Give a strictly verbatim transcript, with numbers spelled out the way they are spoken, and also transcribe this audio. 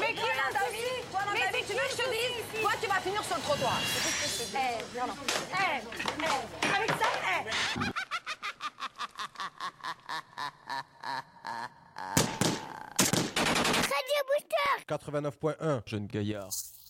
Mais qui a un souci? Toi, dans ta vie, tu veux que je te dise? Toi, tu vas finir sur le trottoir. Eh, non, non. Eh, eh, avec ça, eh. quatre-vingt-neuf point un, Jeune Gaillard.